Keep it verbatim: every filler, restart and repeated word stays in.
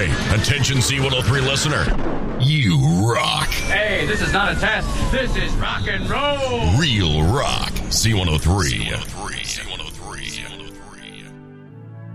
Hey, attention C one oh three listener. You rock. Hey, this is not a test. This is rock and roll. Real rock. C one oh three. C one oh three. C one oh three.